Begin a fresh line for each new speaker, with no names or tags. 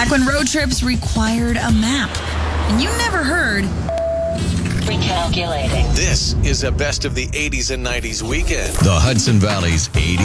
Back when road trips required a map, and you never heard.
Recalculating.
This is a best of the 80s and 90s weekend. The Hudson Valley's 80s.